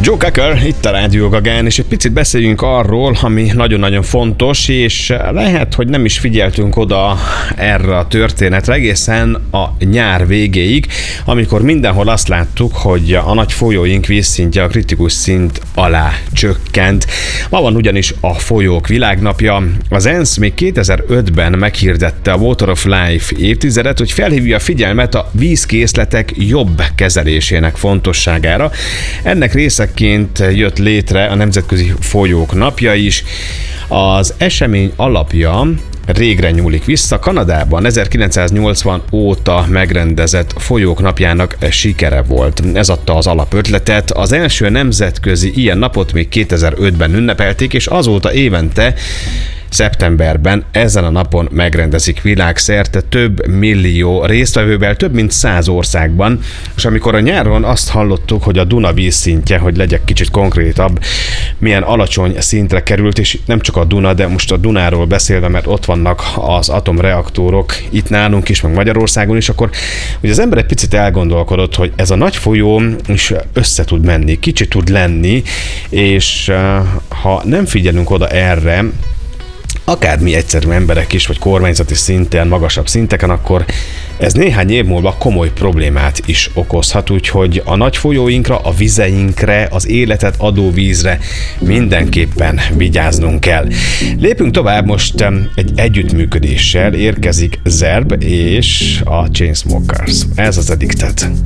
Joe Cocker itt a Rádió Gagán, és egy picit beszéljünk arról, ami nagyon-nagyon fontos, és lehet, hogy nem is figyeltünk oda erre a történetre egészen a nyár végéig, amikor mindenhol azt láttuk, hogy a nagy folyóink vízszintje a kritikus szint alá csökkent. Ma van ugyanis a folyók világnapja. Az ENSZ még 2005-ben meghirdette a Water of Life évtizedet, hogy felhívja a figyelmet a vízkészletek jobb kezelésének fontosságára. Ennek részeként jött létre a Nemzetközi Folyók Napja is. Az esemény alapja régre nyúlik vissza. Kanadában 1980 óta megrendezett Folyók Napjának sikere volt. Ez adta az alapötletet. Az első nemzetközi ilyen napot még 2005-ben ünnepelték, és azóta évente szeptemberben ezen a napon megrendezik világszerte több millió résztvevővel, több mint 100 országban, és amikor a nyáron azt hallottuk, hogy a Duna vízszintje, hogy legyek kicsit konkrétabb, milyen alacsony szintre került, és nem csak a Duna, de most a Dunáról beszélve, mert ott vannak az atomreaktorok itt nálunk is, meg Magyarországon is, akkor ugye az ember egy picit elgondolkodott, hogy ez a nagy folyó is össze tud menni, kicsit tud lenni, és ha nem figyelünk oda erre, akár mi egyszerű emberek is, vagy kormányzati szinten, magasabb szinteken, akkor ez néhány év múlva komoly problémát is okozhat, úgyhogy a nagy folyóinkra, a vizeinkre, az életet adó vízre mindenképpen vigyáznunk kell. Lépünk tovább, most egy együttműködéssel érkezik Zerb és a Chainsmokers. Ez az Addicted.